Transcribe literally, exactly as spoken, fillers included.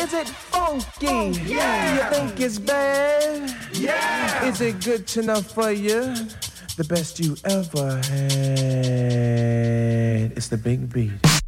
Is it funky? Oh, yeah. Do you think it's bad? Yeah. Is it good enough for you? The best you ever had. It's the big beat.